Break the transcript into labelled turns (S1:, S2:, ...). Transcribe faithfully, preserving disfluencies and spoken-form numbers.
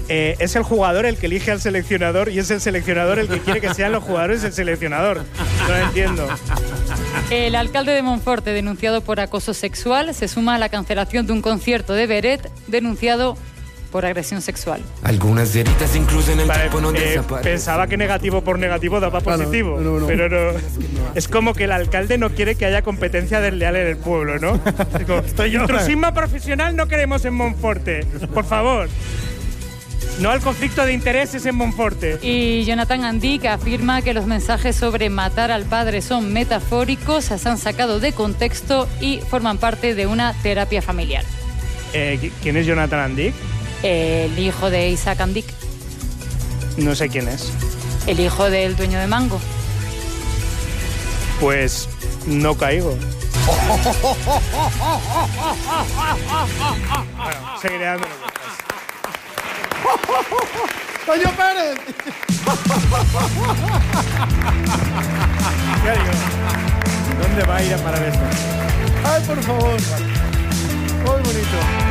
S1: Eh, es el jugador el que elige al seleccionador y es el seleccionador el que quiere que sean los jugadores el seleccionador. No lo entiendo.
S2: El alcalde de Monforte, denunciado por acoso sexual, se suma a la cancelación de un concierto de Beret, denunciado por agresión sexual.
S3: Algunas heridas incluso en el
S1: Vale,
S3: tiempo no
S1: eh,
S3: desaparecen.
S1: pensaba que negativo por negativo daba positivo,
S4: Ah, no, no, no.
S1: pero no. Es como que el alcalde no quiere que haya competencia desleal en el pueblo, ¿no? Es como,
S4: Estoy yo.
S1: intrusismo profesional no queremos en Monforte, por favor. No al conflicto de intereses en Monforte.
S2: Y Jonathan Andic afirma que los mensajes sobre matar al padre son metafóricos, se han sacado de contexto y forman parte de una terapia familiar.
S1: Eh, ¿Quién es Jonathan Andic?
S2: El hijo de Isaac Andic,
S1: No sé quién es.
S2: el hijo del dueño de Mango.
S1: Pues no caigo. Bueno, seguiré dándole vueltas.
S4: ¡Toño Pérez!
S1: Ya digo, ¿dónde va a ir a parar esto?
S4: ¡Ay, por favor! Muy bonito.